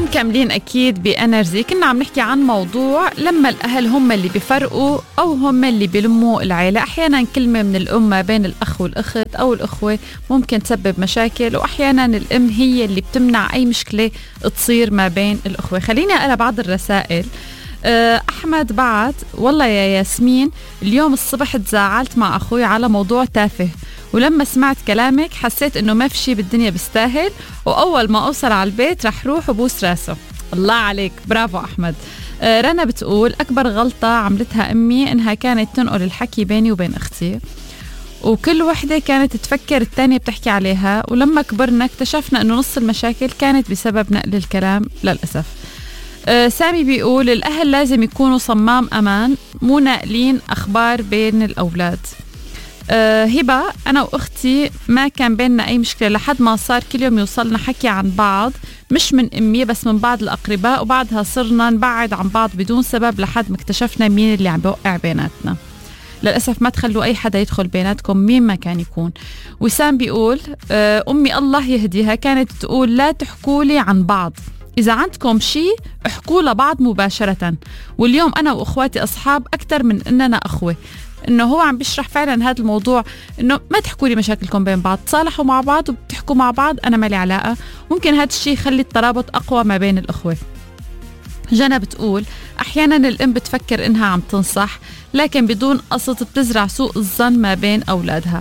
ومكملين أكيد بأنرجي. كنا عم نحكي عن موضوع لما الأهل هم اللي بيفرقوا أو هم اللي بيلموا العيلة. أحيانا كلمة من الأم ما بين الأخ والأخت أو الأخوة ممكن تسبب مشاكل، وأحيانا الأم هي اللي بتمنع أي مشكلة تصير ما بين الأخوة. خليني أقرأ بعض الرسائل. أحمد بعت: والله يا ياسمين اليوم الصبح تزاعلت مع أخوي على موضوع تافه، ولما سمعت كلامك حسيت إنه ما في شي بالدنيا بيستاهل، وأول ما أوصل على البيت رح روح وبوس راسه. الله عليك، برافو أحمد. رنا بتقول: أكبر غلطة عملتها أمي إنها كانت تنقل الحكي بيني وبين أختي، وكل وحدة كانت تفكر التانية بتحكي عليها، ولما كبرنا اكتشفنا إنه نص المشاكل كانت بسبب نقل الكلام للأسف. سامي بيقول: الأهل لازم يكونوا صمام أمان، مو ناقلين أخبار بين الأولاد. هبة: أنا وأختي ما كان بيننا أي مشكلة لحد ما صار كل يوم يوصلنا حكي عن بعض، مش من أمي بس من بعض الأقرباء، وبعدها صرنا نبعد عن بعض بدون سبب لحد ما اكتشفنا مين اللي عم بوقع بيناتنا. للأسف ما تخلوا أي حدا يدخل بيناتكم مين ما كان يكون. وسام بيقول: أمي الله يهديها كانت تقول لا تحكولي عن بعض، إذا عندكم شي احكوا لبعض مباشرة، واليوم أنا وأخواتي أصحاب أكتر من إننا أخوة. إنه هو عم بيشرح فعلا هذا الموضوع، إنه ما تحكوا لي مشاكلكم بين بعض، تصالحوا مع بعض وبتحكوا مع بعض، أنا ما لي علاقة. ممكن هذا الشي يخلي الترابط أقوى ما بين الأخوة. جنى بتقول: أحيانا الأم بتفكر إنها عم تنصح لكن بدون قصد بتزرع سوء الظن ما بين أولادها.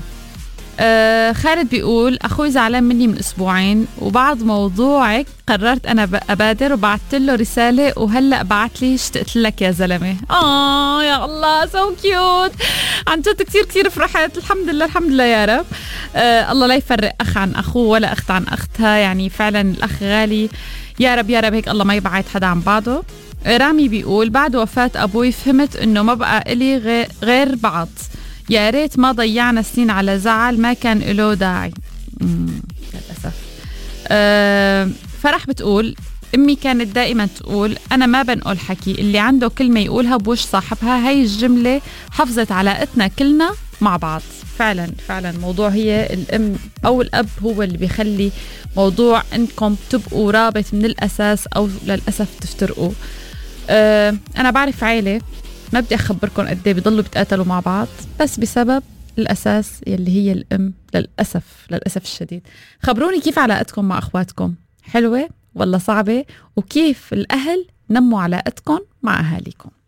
خالد بيقول: أخوي زعلان مني من أسبوعين، وبعد موضوعك قررت أنا أبادر وبعثت له رسالة، وهلأ بعت لي اشتقت لك يا زلمة. يا الله سو كيوت، عن جد كتير فرحت. الحمد لله يا رب. الله لا يفرق أخ عن أخوه ولا أخت عن أختها، يعني فعلا الأخ غالي. يا رب هيك الله ما يبعد حدا عن بعضه. رامي بيقول: بعد وفاة أبوي فهمت إنه ما بقى إلي غير بعض، يا ريت ما ضيعنا سنين على زعل ما كان له داعي. للأسف. فرح بتقول: أمي كانت دائما تقول أنا ما بنقول حكي، اللي عنده كلمة يقولها بوش صاحبها. هاي الجملة حفظت علاقتنا كلنا مع بعض. فعلا موضوع هي الأم أو الأب هو اللي بيخلي موضوع أنكم تبقوا رابط من الأساس أو للأسف تفترقوا. أنا بعرف عائلة ما بدي أخبركم قد ايه بيضلوا بيتقاتلوا مع بعض بس بسبب الأساس يلي هي الأم. للأسف الشديد. خبروني كيف علاقتكم مع أخواتكم، حلوة ولا صعبة، وكيف الأهل نموا علاقتكم مع أهاليكم.